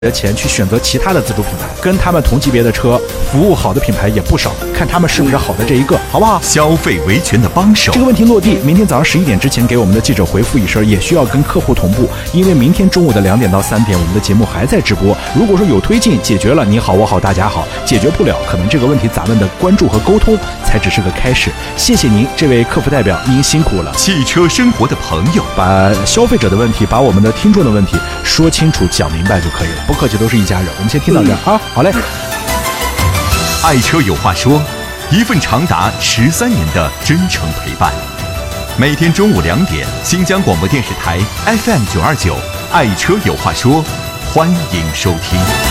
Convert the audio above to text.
的钱去选择其他的自主品牌，跟他们同级别的车，服务好的品牌也不少，看他们是不是好的这一个，好不好？ 消费维权的帮手。 这个问题落地，明天早上11点之前给我们的记者回复一声，也需要跟客户同步，因为明天中午的2点到3点，我们的节目还在直播。如果说有推进解决了，你好我好大家好，解决不了，可能这个问题咱们的关注和沟通才只是个开始。谢谢您，这位客服代表，您辛苦了。 汽车生活的朋友， 把消费者的问题，把我们的听众的问题说清楚讲明白就可以了，不客气，都是一家人。我们先听到这儿啊，好嘞。 爱车有话说，一份长达13年的真诚陪伴。每天中午2点，新疆广播电视台 FM929，爱车有话说，欢迎收听。